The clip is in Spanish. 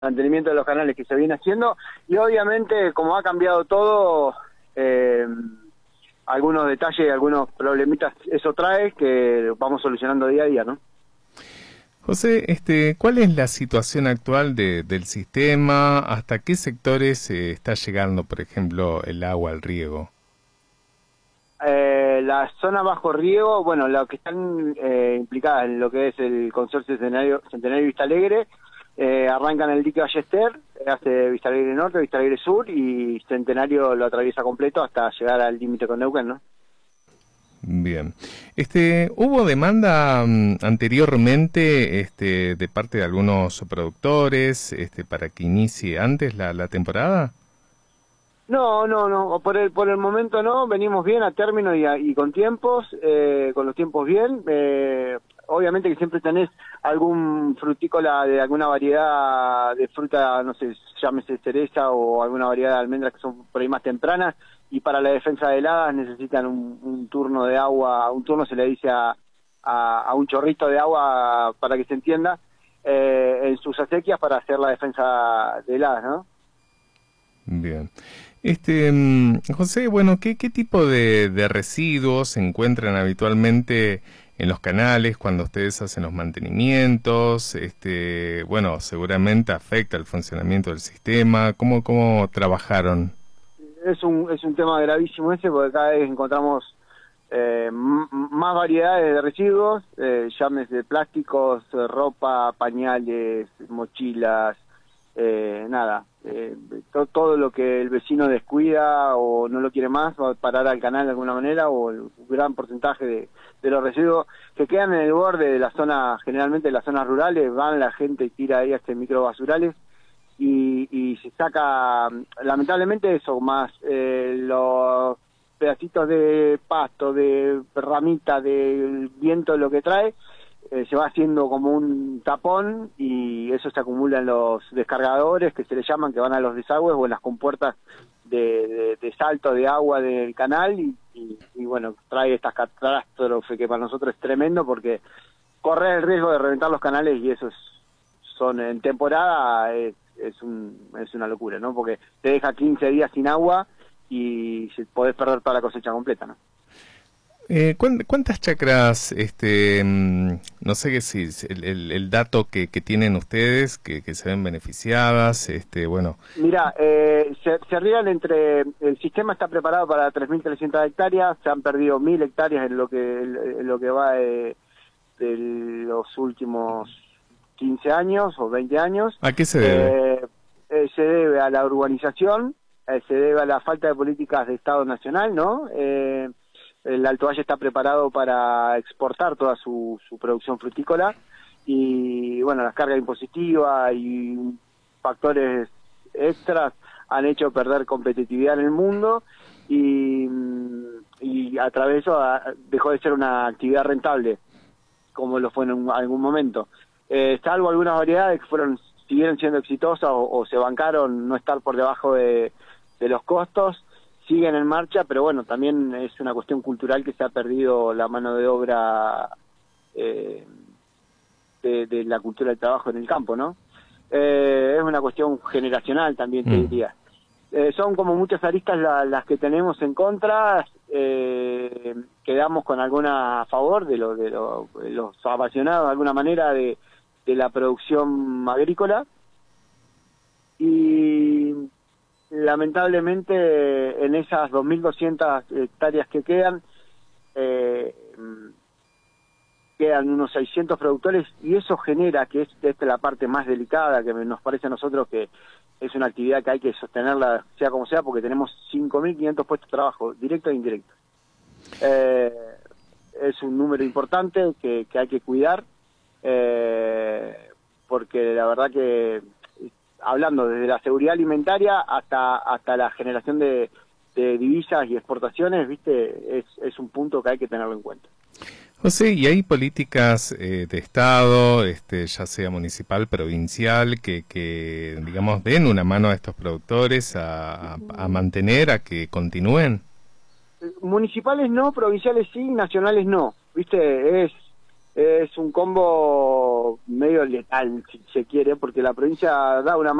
mantenimiento de los canales que se viene haciendo, y obviamente como ha cambiado todo, algunos detalles, algunos problemitas eso trae que vamos solucionando día a día, ¿no? José, ¿cuál es la situación actual del sistema? ¿Hasta qué sectores está llegando, por ejemplo, el agua, el riego? La zona bajo riego, bueno, lo que están implicadas en lo que es el consorcio Centenario Vista Alegre, arrancan el dique Ballester, hace Vista Alegre Norte, Vista Alegre Sur, y Centenario lo atraviesa completo hasta llegar al límite con Neuquén, ¿no? Bien. ¿Hubo demanda anteriormente de parte de algunos productores para que inicie antes la temporada? No, por el momento no, venimos bien a término y con tiempos, con los tiempos bien. Obviamente que siempre tenés algún frutícola de alguna variedad de fruta, no sé, llámese cereza o alguna variedad de almendras que son por ahí más tempranas, y para la defensa de heladas necesitan un turno de agua, un turno se le dice a un chorrito de agua, para que se entienda, en sus acequias para hacer la defensa de heladas, ¿no? Bien. José, bueno, ¿qué tipo de residuos se encuentran habitualmente en los canales cuando ustedes hacen los mantenimientos? Bueno, seguramente afecta el funcionamiento del sistema. ¿Cómo trabajaron? Es un tema gravísimo ese, porque cada vez encontramos más variedades de residuos, llámese plásticos, ropa, pañales, mochilas, todo lo que el vecino descuida o no lo quiere más va a parar al canal de alguna manera, o el gran porcentaje de los residuos que quedan en el borde de la zona, generalmente en las zonas rurales, van la gente y tira ahí microbasurales, y se saca, lamentablemente, eso, más los pedacitos de pasto, de ramita, del viento, lo que trae, se va haciendo como un tapón, y eso se acumula en los descargadores, que se le llaman, que van a los desagües o en las compuertas de salto de agua del canal, y bueno, trae estas catástrofes que para nosotros es tremendo, porque correr el riesgo de reventar los canales, y eso son en temporada, es una locura, ¿no? Porque te deja 15 días sin agua y podés perder toda la cosecha completa, ¿no? ¿Cuántas chacras, no sé si el dato que tienen ustedes, que se ven beneficiadas, bueno? Mira, se riegan el sistema está preparado para 3.300 hectáreas, se han perdido 1.000 hectáreas en lo que va de los últimos 15 años o 20 años. ¿A qué se debe? Se debe a la urbanización, se debe a la falta de políticas de Estado nacional, ¿no? El Alto Valle está preparado para exportar toda su producción frutícola, y bueno, las cargas impositivas y factores extras han hecho perder competitividad en el mundo, y a través de eso dejó de ser una actividad rentable como lo fue en algún momento. Salvo algunas variedades que siguieron siendo exitosas o se bancaron no estar por debajo de los costos, siguen en marcha, pero bueno, también es una cuestión cultural que se ha perdido la mano de obra de la cultura del trabajo en el campo, ¿no? Es una cuestión generacional también, te diría. Son como muchas aristas las que tenemos en contra, quedamos con alguna a favor de los apasionados de alguna manera de la producción agrícola, y lamentablemente en esas 2.200 hectáreas que quedan unos 600 productores, y eso genera, que esta es la parte más delicada, que nos parece a nosotros que es una actividad que hay que sostenerla sea como sea, porque tenemos 5.500 puestos de trabajo, directos e indirectos. Es un número importante que hay que cuidar, porque la verdad que, hablando desde la seguridad alimentaria hasta la generación de divisas y exportaciones, viste, es un punto que hay que tenerlo en cuenta. José, ¿y hay políticas de Estado, ya sea municipal, provincial, que digamos den una mano a estos productores a mantener, a que continúen? Municipales no, provinciales sí, nacionales no, viste, es un combo medio letal, si se quiere, porque la provincia da una